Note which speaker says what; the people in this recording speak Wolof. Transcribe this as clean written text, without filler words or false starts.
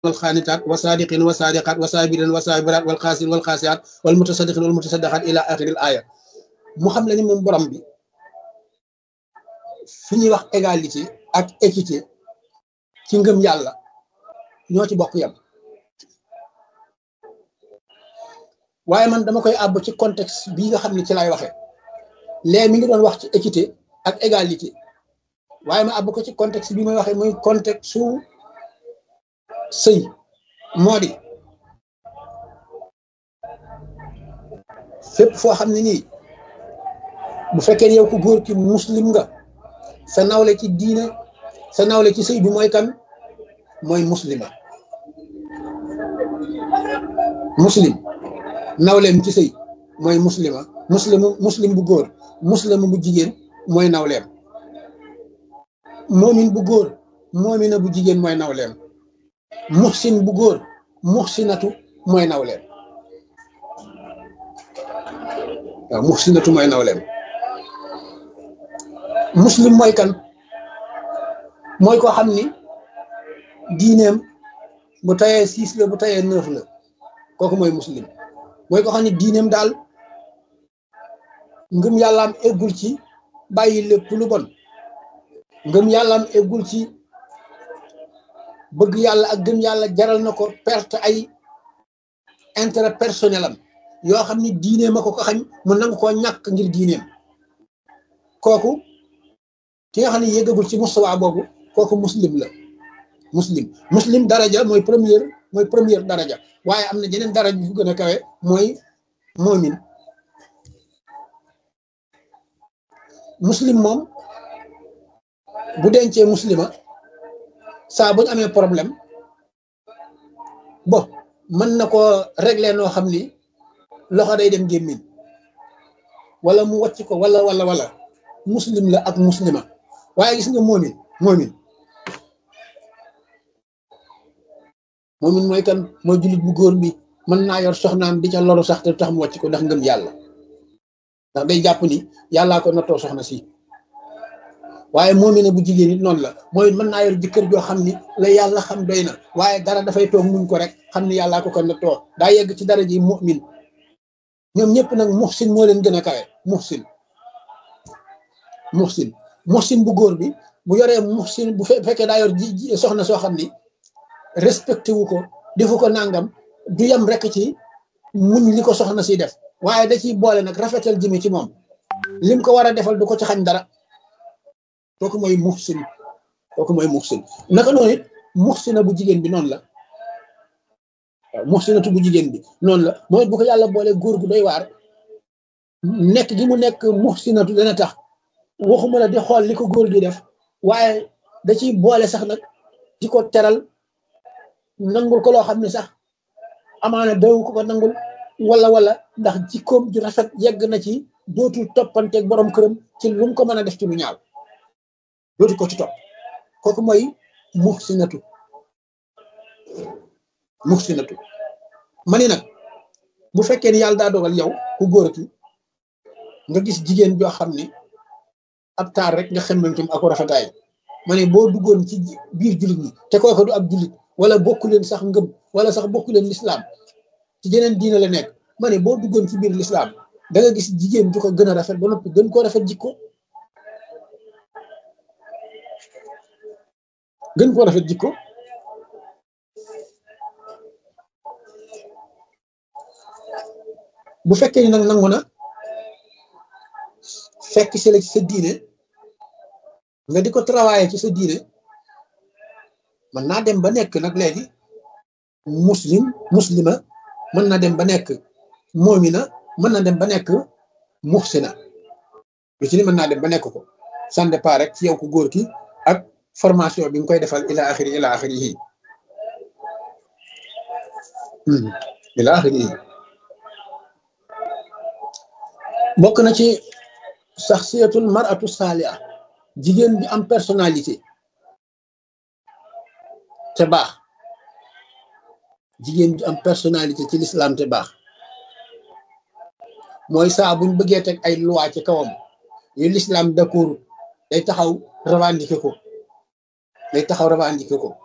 Speaker 1: والخانتات والصادقين والصادقات والصابرين والصابرات والخاسرين والخاسرات والمتصدقين والمتصدقات إلى آخر الآية mu xam la ni moom borom bi fi ñuy wax égalité ak équité ci ngëm yàlla ñoo ci bokk yam waaye man dama koy àbb ci contexte bii nga xam ne ci lay waxee léegi mi ngi doon wax ci équité ak égalité waaye ma àbb ko ci contexte bi may waxee muy contexte su sëy moo di fépp foo xam ne nii bu fekkee yow ku góor ki muslim nga sa nawle ci diine sa nawle ci sëy bi mooy kan mooy muslima muslim nawleem ci sëy mooy muslima muslim bu góor muslima bu jigéen mooy nawleem moomin bu góor moomina bu jigéen mooy nawleem muhsin bu góor muhsinatu mooy nawleem waaw muhsinatu mooy nawleem muslim mooy kan mooy koo xam ni diineem bu tayee 6 la bu tayee 9 la kooku mooy muslim mooy koo xam ni diineem daal ngëm yàllaam eggul ci bàyyi lépp lu bon ngëm yàllaam eggul ci bëgg yàlla ak gëm yàlla jaral na ko perte ay intérêt personnel am yoo xam ni diineem a ko xañ mu nangu koo ñàkk ngir diineem kooku ki nga xam ne yëggagul ci mustawa boobu kooku muslim la muslim daraja mooy première daraja waaye am na jeneen daraja bu gën a kawe mooy moomin muslim moom bu dencee muslima saa buñ amee problème bon mën na ko régler noo xam ni loxo day dem gémmiñ wala mu wàcc ko wala muslim la ak muslima waaye gis nga moomin mooy kan mooy jullit bu góor bi mën naa yor soxnaam di ca loru sax te tax mu wàcc ko ndax ngëm yàlla ndax day jàpp ni yàllaa ko nattoo soxna si waaye moomina bu jigéen it noonu la mooy mën naa yor jëkkër joo xam ni la yàlla xam doy na waaye dara dafay toog muñ ko rek xam ni yàllaa ko nattoo daa yegg ci dara ji mu'min ñoom ñëpp nag muhsin moo leen gën a kawe muhsin bu góor bi bu yoree muhsin bu fekkee daa yor soxna soo xam ni respecté wu ko defu ko nangam du yem rek ci muñ li ko soxna si def waaye da ciy boole nag rafetal jëme ci moom lim ko war a defal du ko ci xañ dara kooku mooy muhsin naka noonu it muhsina bu jigéen bi noonu la waaw muhsinatu bu jigéen bi noonu la mooy bu ko yàlla boole góor gu doy waar nekk gi mu nekk muhsinatu dana tax waxuma la di xool li ko góor gi def waaye da ciy boole sax nag di ko teral nangul ko loo xam ne sax amaana daw ko nangul wala ndax jikkoom ju rafet yegg na ci dootul toppanteeg borom këram ci lu mu ko mën a def ci lu ñaaw dootu ko ci topp kooku mooy muhsinatu mani nag bu fekkee ni yàlla daa dogal yow ku góor ki nga gis jigéen joo xam ni ab taar rek nga xemmem ci ak rafetaay ma ne boo duggoon ci biir jullit ñi te kooku du ab jullit wala bokku leen sax ngëm wala sax bokku leen lislaam ci jeneen diina la nekk ma ne boo duggoon ci biir lislaam da nga gis jigéen ju ko gën a rafet ba noppi gën koo rafet jikko bu fekkee ni nag nangu na fekk si la ci sa diine nga di ko travailler ci sa diine mën naa dem ba nekk nag léegi muslima mën na dem ba nekk moomina mën na dem ba nekk muhsina lu ci ni mën naa dem ba nekk ko ça dépend rek ci yow ku góor ki ak formation bi nga koy defal ila axiri yi bokk na ci saxsiyatul mar'atu saaliha jigéen bi am personnalité te baax jigéen bi am personnalité ci l'islam te baax mooy saa buñ bëggee teg ay loi ci kawam yu l'islam d'accord day taxaw revendiquer ko